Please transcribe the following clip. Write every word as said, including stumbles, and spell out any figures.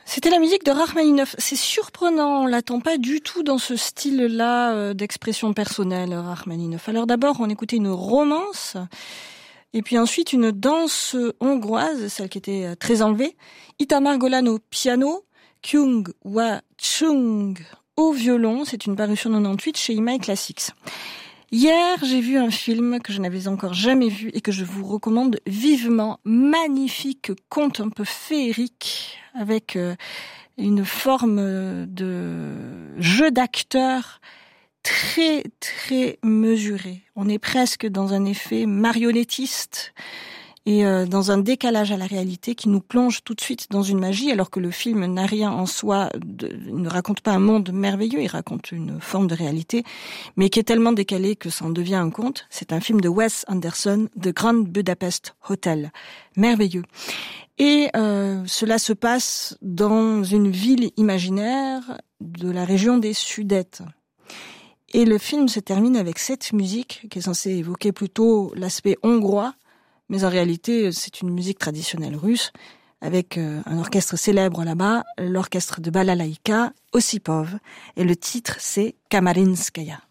C'était la musique de Rachmaninoff. C'est surprenant, on l'attend pas du tout dans ce style-là euh, d'expression personnelle, Rachmaninoff. Alors d'abord, on écoutait une romance, et puis ensuite une danse hongroise, celle qui était très enlevée. Itamar Golan au piano, Kyung Wa Chung au violon. C'est une parution quatre-vingt-dix-huit chez Imai Classics. Hier, j'ai vu un film que je n'avais encore jamais vu et que je vous recommande vivement. Magnifique conte un peu féerique avec euh, une forme de jeu d'acteur très, très mesuré. On est presque dans un effet marionnettiste et euh, dans un décalage à la réalité qui nous plonge tout de suite dans une magie, alors que le film n'a rien en soi, de, il ne raconte pas un monde merveilleux, il raconte une forme de réalité, mais qui est tellement décalé que ça en devient un conte. C'est un film de Wes Anderson, The Grand Budapest Hotel. Merveilleux. Et euh, cela se passe dans une ville imaginaire de la région des Sudètes. Et le film se termine avec cette musique qui est censée évoquer plutôt l'aspect hongrois, mais en réalité, c'est une musique traditionnelle russe, avec euh, un orchestre célèbre là-bas, l'orchestre de Balalaïka, Ossipov, et le titre, c'est Kamarinskaya.